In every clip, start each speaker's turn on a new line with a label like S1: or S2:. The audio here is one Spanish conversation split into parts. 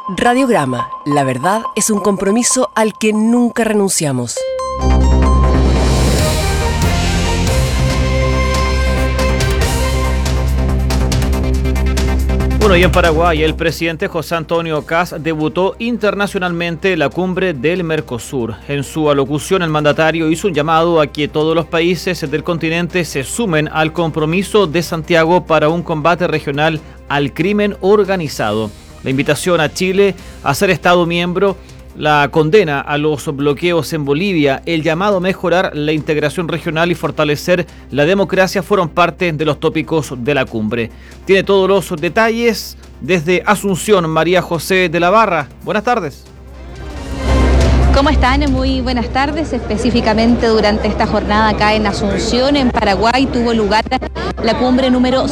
S1: Radiograma, la verdad es un compromiso al que nunca renunciamos.
S2: Bueno, y en Paraguay, el presidente José Antonio Kast debutó internacionalmente la cumbre del Mercosur. En su alocución, el mandatario hizo un llamado a que todos los países del continente se sumen al compromiso de Santiago para un combate regional al crimen organizado. La invitación a Chile a ser Estado miembro, la condena a los bloqueos en Bolivia, el llamado a mejorar la integración regional y fortalecer la democracia fueron parte de los tópicos de la cumbre. Tiene todos los detalles desde Asunción, María José de la Barra. Buenas tardes.
S3: ¿Cómo están? Muy buenas tardes. Específicamente durante esta jornada acá en Asunción, en Paraguay, tuvo lugar la cumbre número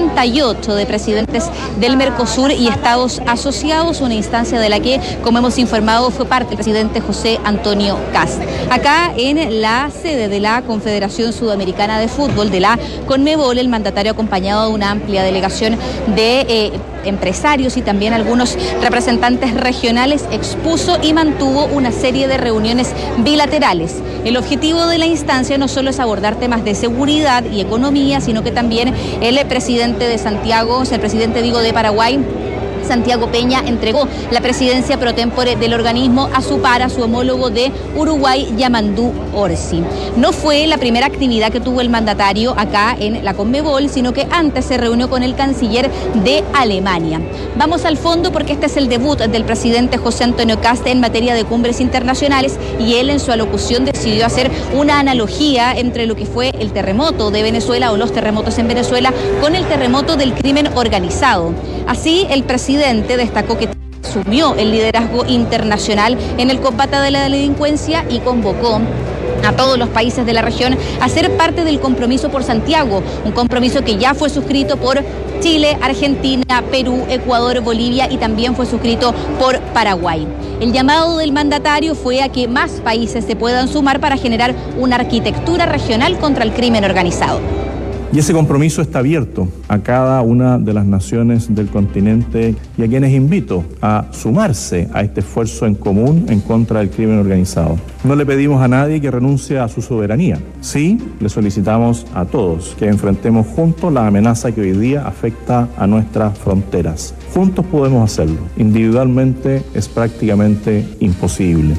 S3: 68 de presidentes del Mercosur y estados asociados, una instancia de la que, como hemos informado, fue parte el presidente José Antonio Kast. Acá en la sede de la Confederación Sudamericana de Fútbol, de la CONMEBOL, el mandatario, acompañado de una amplia delegación de empresarios y también algunos representantes regionales, expuso y mantuvo una serie de reuniones bilaterales. El objetivo de la instancia no solo es abordar temas de seguridad y economía, sino que también el presidente de Santiago, el presidente de Paraguay, Santiago Peña, entregó la presidencia pro tempore del organismo a su par, a su homólogo de Uruguay, Yamandú Orsi. No fue la primera actividad que tuvo el mandatario acá en la CONMEBOL, sino que antes se reunió con el canciller de Alemania. Vamos al fondo porque este es el debut del presidente José Antonio Kast en materia de cumbres internacionales y él en su alocución decidió hacer una analogía entre lo que fue el terremoto de Venezuela o los terremotos en Venezuela con el terremoto del crimen organizado. Así, el presidente destacó que asumió el liderazgo internacional en el combate de la delincuencia y convocó a todos los países de la región a ser parte del compromiso por Santiago, un compromiso que ya fue suscrito por Chile, Argentina, Perú, Ecuador, Bolivia y también fue suscrito por Paraguay. El llamado del mandatario fue a que más países se puedan sumar para generar una arquitectura regional contra el crimen organizado.
S4: Y ese compromiso está abierto a cada una de las naciones del continente y a quienes invito a sumarse a este esfuerzo en común en contra del crimen organizado. No le pedimos a nadie que renuncie a su soberanía. Sí, le solicitamos a todos que enfrentemos juntos la amenaza que hoy día afecta a nuestras fronteras. Juntos podemos hacerlo. Individualmente es prácticamente imposible.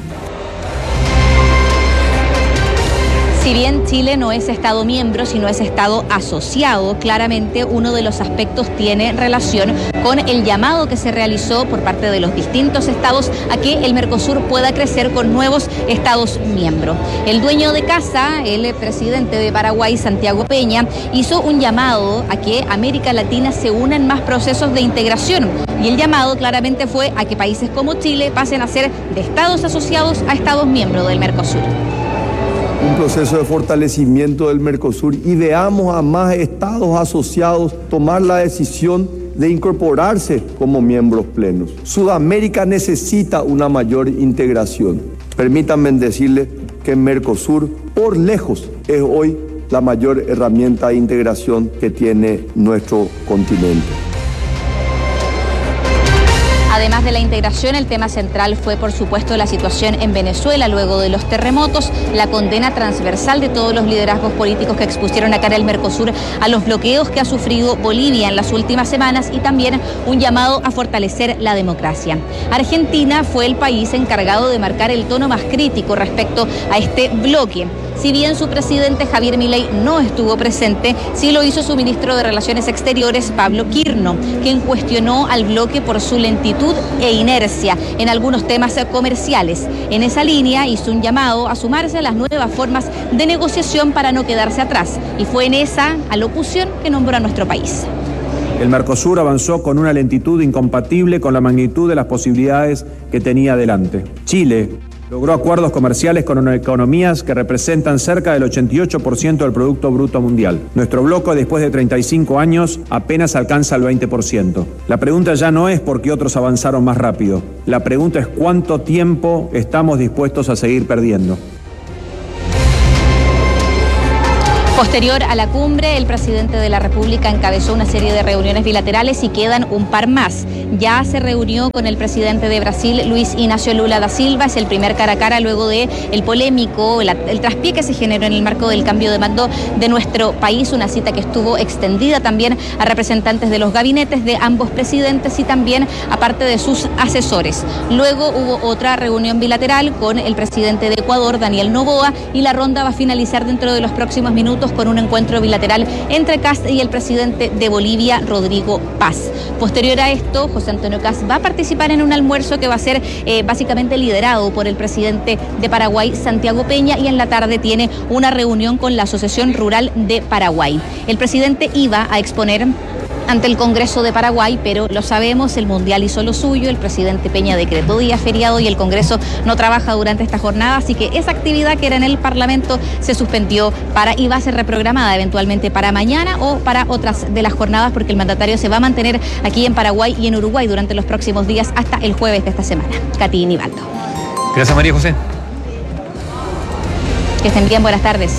S3: Si bien Chile no es Estado miembro, sino es Estado asociado, claramente uno de los aspectos tiene relación con el llamado que se realizó por parte de los distintos estados a que el Mercosur pueda crecer con nuevos Estados miembros. El dueño de casa, el presidente de Paraguay, Santiago Peña, hizo un llamado a que América Latina se una en más procesos de integración. Y el llamado claramente fue a que países como Chile pasen a ser de estados asociados a estados miembros del Mercosur.
S5: Un proceso de fortalecimiento del Mercosur y veamos a más estados asociados tomar la decisión de incorporarse como miembros plenos. Sudamérica necesita una mayor integración. Permítanme decirles que Mercosur, por lejos, es hoy la mayor herramienta de integración que tiene nuestro continente.
S3: Además de la integración, el tema central fue, por supuesto, la situación en Venezuela luego de los terremotos, la condena transversal de todos los liderazgos políticos que expusieron acá en el Mercosur a los bloqueos que ha sufrido Bolivia en las últimas semanas y también un llamado a fortalecer la democracia. Argentina fue el país encargado de marcar el tono más crítico respecto a este bloque. Si bien su presidente Javier Milei no estuvo presente, sí lo hizo su ministro de Relaciones Exteriores, Pablo Quirno, quien cuestionó al bloque por su lentitud e inercia en algunos temas comerciales. En esa línea hizo un llamado a sumarse a las nuevas formas de negociación para no quedarse atrás. Y fue en esa alocución que nombró a nuestro país.
S6: El Mercosur avanzó con una lentitud incompatible con la magnitud de las posibilidades que tenía delante. Chile logró acuerdos comerciales con economías que representan cerca del 88% del Producto Bruto Mundial. Nuestro bloque, después de 35 años, apenas alcanza el 20%. La pregunta ya no es por qué otros avanzaron más rápido. La pregunta es cuánto tiempo estamos dispuestos a seguir perdiendo.
S3: Posterior a la cumbre, el presidente de la República encabezó una serie de reuniones bilaterales y quedan un par más. ya se reunió con el presidente de Brasil, Luis Inácio Lula da Silva. Es el primer cara a cara luego de el polémico, el traspié que se generó en el marco del cambio de mando de nuestro país, una cita que estuvo extendida también a representantes de los gabinetes de ambos presidentes y también a parte de sus asesores. Luego hubo otra reunión bilateral con el presidente de Ecuador, Daniel Noboa, y la ronda va a finalizar dentro de los próximos minutos con un encuentro bilateral entre Kast y el presidente de Bolivia, Rodrigo Paz. Posterior a esto, José Antonio Kast va a participar en un almuerzo que va a ser básicamente liderado por el presidente de Paraguay, Santiago Peña, y en la tarde tiene una reunión con la Asociación Rural de Paraguay. El presidente iba a exponer ante el Congreso de Paraguay, pero lo sabemos, el Mundial hizo lo suyo, el presidente Peña decretó día feriado y el Congreso no trabaja durante esta jornada, así que esa actividad que era en el Parlamento se suspendió y va a ser reprogramada eventualmente para mañana o para otras de las jornadas, porque el mandatario se va a mantener aquí en Paraguay y en Uruguay durante los próximos días hasta el jueves de esta semana. Katy y Nivaldo.
S7: Gracias, María José.
S3: Que estén bien, buenas tardes.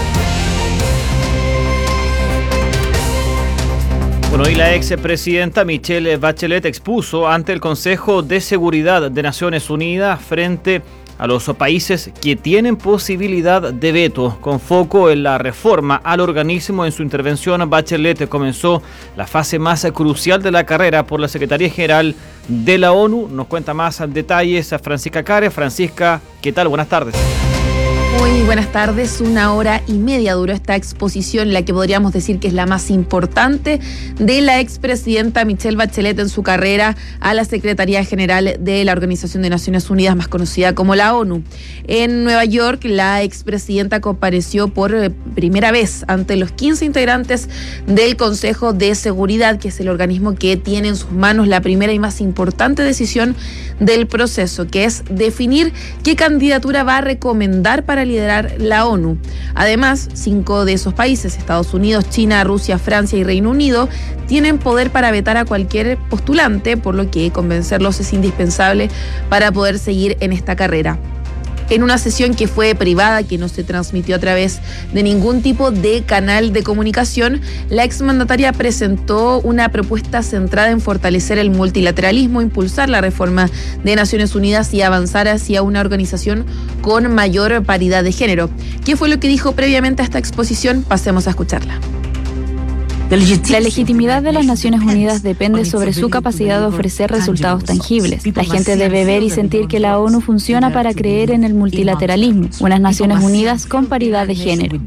S2: Bueno, y la expresidenta Michelle Bachelet expuso ante el Consejo de Seguridad de Naciones Unidas frente a los países que tienen posibilidad de veto, con foco en la reforma al organismo. En su intervención, Bachelet comenzó la fase más crucial de la carrera por la Secretaría General de la ONU. Nos cuenta más detalles a Francisca Care. Francisca, ¿qué tal? Buenas tardes.
S8: Muy buenas tardes. 1 hora y media duró esta exposición, la que podríamos decir que es la más importante de la expresidenta Michelle Bachelet en su carrera a la Secretaría General de la Organización de Naciones Unidas, más conocida como la ONU. En Nueva York, la expresidenta compareció por primera vez ante los 15 integrantes del Consejo de Seguridad, que es el organismo que tiene en sus manos la primera y más importante decisión del proceso, que es definir qué candidatura va a recomendar para liderar la ONU. Además, 5 de esos países, Estados Unidos, China, Rusia, Francia y Reino Unido, tienen poder para vetar a cualquier postulante, por lo que convencerlos es indispensable para poder seguir en esta carrera. En una sesión que fue privada, que no se transmitió a través de ningún tipo de canal de comunicación, la exmandataria presentó una propuesta centrada en fortalecer el multilateralismo, impulsar la reforma de Naciones Unidas y avanzar hacia una organización con mayor paridad de género. ¿Qué fue lo que dijo previamente a esta exposición? Pasemos a escucharla.
S9: La legitimidad de las Naciones Unidas depende sobre su capacidad de ofrecer resultados tangibles. La gente debe ver y sentir que la ONU funciona para creer en el multilateralismo, unas Naciones Unidas con paridad de género.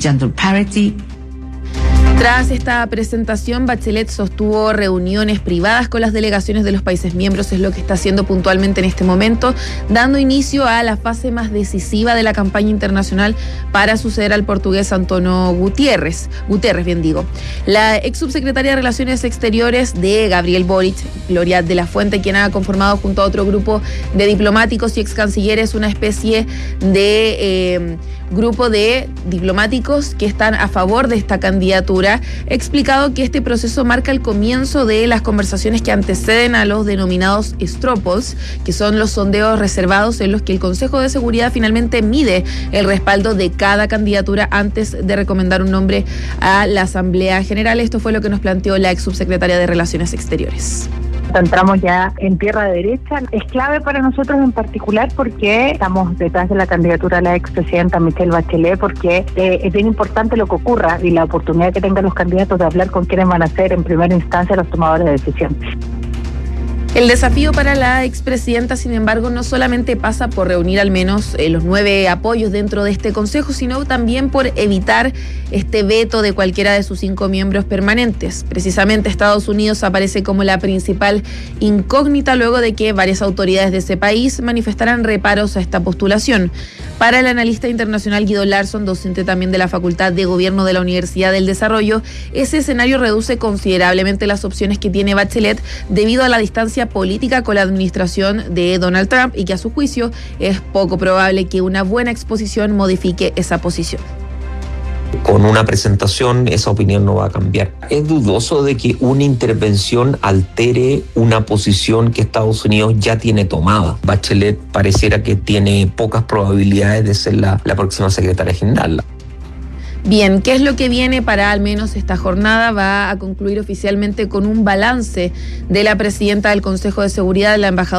S8: Tras esta presentación, Bachelet sostuvo reuniones privadas con las delegaciones de los países miembros, es lo que está haciendo puntualmente en este momento, dando inicio a la fase más decisiva de la campaña internacional para suceder al portugués Antonio Guterres, La ex subsecretaria de Relaciones Exteriores de Gabriel Boric, Gloria de la Fuente, quien ha conformado junto a otro grupo de diplomáticos y ex cancilleres una especie de grupo de diplomáticos que están a favor de esta candidatura, ha explicado que este proceso marca el comienzo de las conversaciones que anteceden a los denominados straw polls, que son los sondeos reservados en los que el Consejo de Seguridad finalmente mide el respaldo de cada candidatura antes de recomendar un nombre a la Asamblea General. Esto fue lo que nos planteó la ex subsecretaria de Relaciones Exteriores.
S10: Entramos ya en tierra derecha. Es clave para nosotros en particular porque estamos detrás de la candidatura de la expresidenta Michelle Bachelet, porque es bien importante lo que ocurra y la oportunidad que tengan los candidatos de hablar con quienes van a ser en primera instancia los tomadores de decisiones.
S8: El desafío para la expresidenta, sin embargo, no solamente pasa por reunir al menos los 9 apoyos dentro de este consejo, sino también por evitar este veto de cualquiera de sus 5 miembros permanentes. Precisamente Estados Unidos aparece como la principal incógnita luego de que varias autoridades de ese país manifestaran reparos a esta postulación. Para el analista internacional Guido Larsson, docente también de la Facultad de Gobierno de la Universidad del Desarrollo, ese escenario reduce considerablemente las opciones que tiene Bachelet debido a la distancia política con la administración de Donald Trump y que a su juicio es poco probable que una buena exposición modifique esa posición.
S11: Con una presentación esa opinión no va a cambiar. Es dudoso de que una intervención altere una posición que Estados Unidos ya tiene tomada. Bachelet pareciera que tiene pocas probabilidades de ser la próxima secretaria general.
S8: Bien, ¿qué es lo que viene para al menos esta jornada? Va a concluir oficialmente con un balance de la presidenta del Consejo de Seguridad, la embajadora